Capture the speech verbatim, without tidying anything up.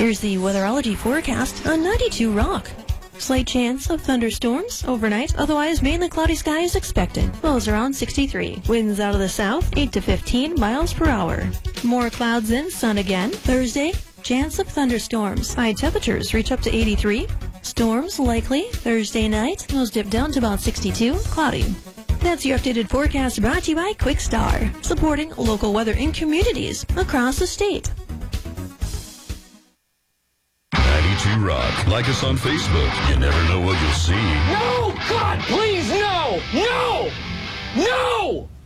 Here's the weatherology forecast on ninety-two Rock. Slight chance of thunderstorms overnight, otherwise mainly cloudy skies expected. Lows around sixty-three. Winds out of the south, eight to fifteen miles per hour. More clouds in, sun again. Thursday, chance of thunderstorms. High temperatures reach up to eighty-three. Storms likely Thursday night. Those dip down to about sixty-two. Cloudy. That's your updated forecast brought to you by Quickstar, supporting local weather in communities across the state. ninety-two Rock. Like us on Facebook. You never know what you'll see. No! God, please, no! No! No!